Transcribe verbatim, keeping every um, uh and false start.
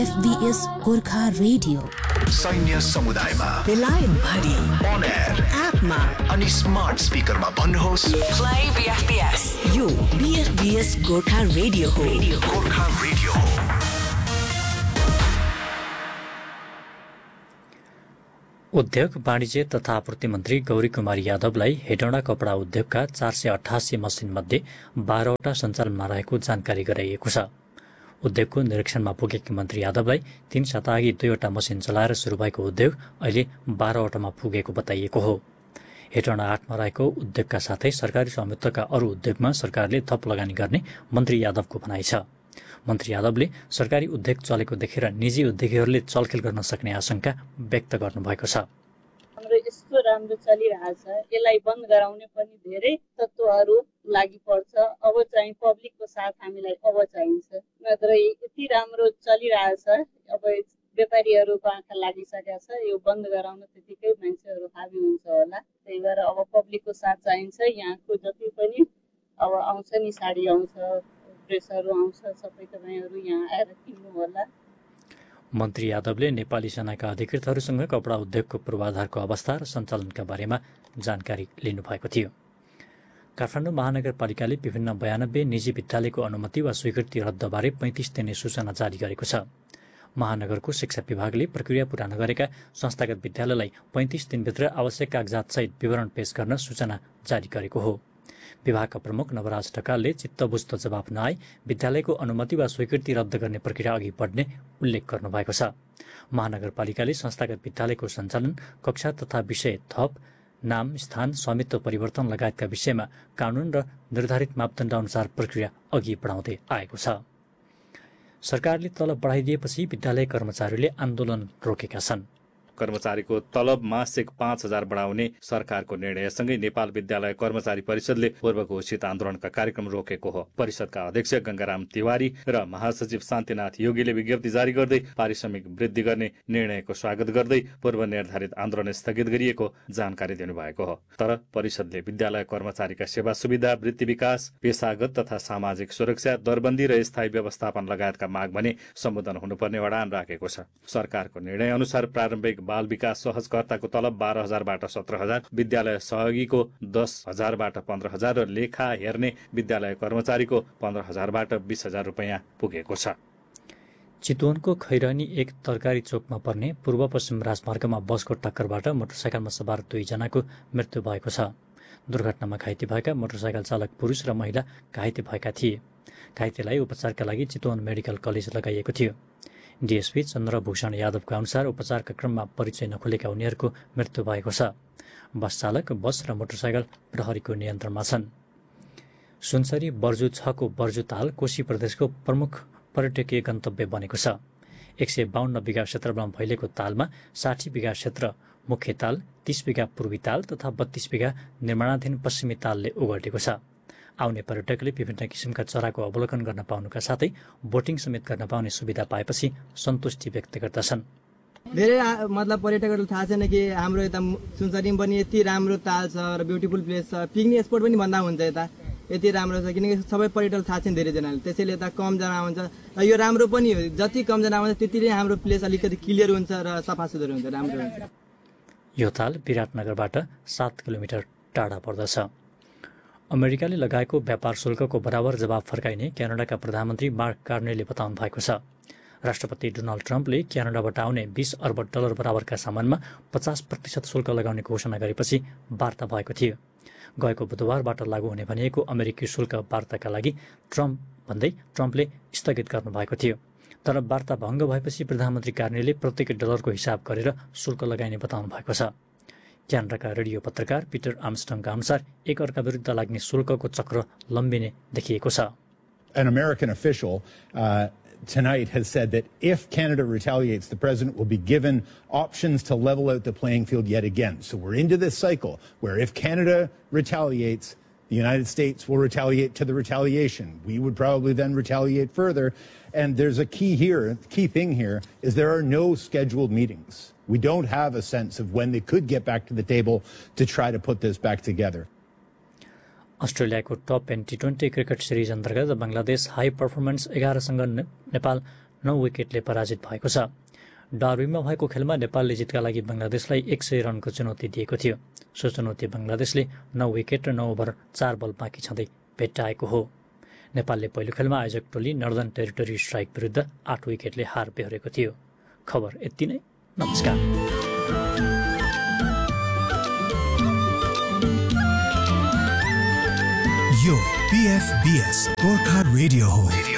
बीएफबीएस Gorkha radio सैन्य समुदायमा बेलायत भरि अन एयर एपमा अनि स्मार्ट स्पिकरमा भन्नुहोस् प्ले बीएफबीएस। यो बीएफबीएस गोर्खा रेडियो हो। गोर्खा रेडियो हो। उद्योग वाणिज्य तथा आपूर्ति मन्त्री गौरी कुमारी यादवलाई हेटौँडा कपडा उद्योगका चार सय अठासी मसिन मध्ये बाह्रवटा सञ्चालनमा रहेको जानकारी गराइएको छ। उद्योगको निरीक्षणमा पुगेकी मन्त्री यादवलाई तीन साताअघि दुईवटा मसिन चलाएर शुरू भएको उद्योग अहिले बाह्रवटामा पुगेको बताइएको हो। हेटौँडा आठमा रहेको उद्योगका साथै सरकारी स्वामित्वका अरू उद्योगमा सरकारले थप लगानी गर्ने मन्त्री यादवको भनाइ छ। मन्त्री यादवले सरकारी उद्योग चलेको देखेर निजी उद्योगीहरूले चलखेल गर्न सक्ने आशंका व्यक्त गर्नुभएको छ। हाम्रो यस्तो राम्रो चलिरहेछ, यसलाई बन्द गराउने पनि धेरै तत्त्वहरू लागि पर्छ। अब चाहिँ पब्लिकको साथ हामीलाई अब चाहिन्छ, नत्र यति राम्रो चलिरहेछ। अब व्यापारीहरूको आँखा लागिसकेको छ, यो बन्द गराउन त्यतिकै मान्छेहरू हाबी हुन्छ होला। त्यही भएर अब पब्लिकको साथ चाहिन्छ। यहाँको जति पनि अब आउँछ नि, साडी आउँछ, ड्रेसहरू आउँछ, सबै तपाईँहरू यहाँ आएर किन्नु होला। मन्त्री यादवले नेपाली सेनाका अधिकृतहरूसँग कपडा उद्योगको पूर्वाधारको अवस्था र सञ्चालनका बारेमा जानकारी लिनुभएको थियो। काठमाडौँ महानगरपालिकाले विभिन्न बयानब्बे निजी विद्यालयको अनुमति वा स्वीकृति रद्दबारे पैँतिस दिने सूचना जारी गरेको छ। महानगरको शिक्षा विभागले प्रक्रिया पूरा नगरेका संस्थागत विद्यालयलाई पैँतिस दिनभित्र आवश्यक कागजातसहित विवरण पेश गर्न सूचना जारी गरेको हो। विभागका प्रमुख नवराज ढकालले चित्तबुझ्दो जवाफ नआई विद्यालयको अनुमति वा स्वीकृति रद्द गर्ने प्रक्रिया अघि बढ्ने उल्लेख गर्नुभएको छ। महानगरपालिकाले संस्थागत विद्यालयको सञ्चालन, कक्षा तथा विषय थप, नाम, स्थान, स्वामित्व परिवर्तन लगायतका विषयमा कानून र निर्धारित मापदण्ड अनुसार प्रक्रिया अघि बढाउँदै आएको छ। सरकारले तलब बढाइदिएपछि विद्यालय कर्मचारीले आन्दोलन रोकेका छन्। कर्मचारीको तलब मासिक पाँच हजार बढाउने सरकारको निर्णयसँगै नेपाल विद्यालय कर्मचारी परिषदले पूर्व घोषित आन्दोलनका कार्यक्रम रोकेको हो। परिषदका अध्यक्ष गंगाराम तिवारी र महासचिव शान्तिनाथ योगीले विज्ञप्ति जारी गर्दै पारिश्रमिक वृद्धि गर्ने निर्णयको स्वागत गर्दै पूर्व निर्धारित आन्दोलन स्थगित गरिएको जानकारी दिनुभएको हो। तर परिषदले विद्यालय कर्मचारीका सेवा सुविधा, वृत्ति विकास, पेशागत तथा सामाजिक सुरक्षा, दरबन्दी र स्थायी व्यवस्थापन लगायतका माग भने सम्बोधन हुनुपर्ने अडान राखेको छ। सरकारको निर्णय अनुसार प्रारम्भिक बाल विकास सहजकर्ताको तलब बाह्र हजारबाट सत्र हजार, विद्यालय सहयोगीको दस हजारबाट पन्ध्र हजार र लेखा हेर्ने विद्यालय कर्मचारीको पन्ध्र हजारबाट बिस हजार रुपियाँ पुगेको छ। चितवनको खैरनी एक तरकारी चोकमा पर्ने पूर्व पश्चिम राजमार्गमा बसको टक्करबाट मोटरसाइकलमा सवार दुईजनाको मृत्यु भएको छ। दुर्घटनामा घाइते भएका मोटरसाइकल चालक पुरुष र महिला घाइते भएका थिए। घाइतेलाई उपचारका लागि चितवन मेडिकल कलेज लगाइएको थियो। डीएसपी चन्द्रभूषण यादवका अनुसार उपचारका क्रममा परिचय नखोलेका उनीहरूको मृत्यु भएको छ। बस चालक, बस र मोटरसाइकल प्रहरीको नियन्त्रणमा छन्। सुनसरी बर्जु छको बर्जु ताल कोशी प्रदेशको प्रमुख पर्यटकीय गन्तव्य बनेको छ। एक सय बाहन्न बिघा क्षेत्रमा फैलेको तालमा साठी बिघा क्षेत्र मुख्य ताल, तीस बिघा पूर्वी ताल तथा बत्तीस बिघा निर्माणाधीन पश्चिमी तालले ओगटेको छ। आउने पर्यटकले विभिन्न किसिमका चराको अवलोकन गर्न पाउनुका साथै बोटिङ समेत गर्न पाउने सुविधा पाएपछि सन्तुष्टि व्यक्त गर्दछन्। धेरै मतलब पर्यटकहरूलाई थाहा छैन कि हाम्रो यता सुनसरीमा पनि यति राम्रो ताल छ र ब्युटिफुल प्लेस छ। पिकनिक स्पोट पनि भन्दा हुन्छ, यता यति राम्रो छ किनकि सबै पर्यटक थाहा छैन धेरैजनाले, त्यसैले यता कमजना आउँछ र यो राम्रो पनि हो। जति कमजना आउँछ त्यति नै हाम्रो प्लेस अलिकति क्लियर हुन्छ र सफा सुग्घर हुन्छ, राम्रो हुन्छ। यो ताल विराटनगरबाट सात किलोमिटर टाढा पर्दछ। अमेरिकाले लगाएको व्यापार शुल्कको बराबर जवाब फर्काइने क्यानाडाका प्रधानमन्त्री मार्क कार्नेले बताउनु भएको छ। राष्ट्रपति डोनाल्ड ट्रम्पले क्यानाडाबाट आउने बीस अर्ब डलर बराबरका सामानमा पचास प्रतिशत शुल्क लगाउने घोषणा गरेपछि वार्ता भएको थियो। गएको बुधबारबाट लागू हुने भनिएको अमेरिकी शुल्क वार्ताका लागि ट्रम्प भन्दै ट्रम्पले स्थगित गर्नुभएको थियो। तर वार्ता भङ्ग भएपछि प्रधानमन्त्री कार्नेले प्रत्येक डलरको हिसाब गरेर शुल्क लगाइने बताउनु भएको छ। क्यानाडाका रेडियो पत्रकार पिटर आर्मस्ट्रङका अनुसार एक अर्का विरुद्ध लाग्ने शुल्कको चक्र लम्बिने देखिएको छ। An American official uh, tonight has said that if Canada retaliates, the president will be given options to level out the playing field yet again. So we're into this cycle where if Canada retaliates, the United States will retaliate to the retaliation. We would probably then retaliate further. And there's a key here, the key thing here is there are no scheduled meetings. We don't have a sense of when they could get back to the table to try to put this back together. अस्ट्रेलियाको top ten T twenty cricket series अन्तर्गत Bangladesh high performance एघारसँग Nepal नौ विकेटले पराजित भएको छ। डार्बीमा भएको खेलमा नेपालले जितका लागि बङ्गलादेशलाई एक सय रनको चुनौती दिएको थियो। सो चुनौती बङ्गलादेशले नौ विकेट र नौ ओभर चार बल बाँकी छँदै भेट्टाएको हो। नेपालले पहिलो खेलमा आयोजक टोली नर्दर्न टेरिटोरी स्ट्राइक विरुद्ध आठ विकेटले हार बेहोरेको थियो। खबर यति नै। नमस्कार। यो पीएफबीएस गोर्खा रेडियो हो।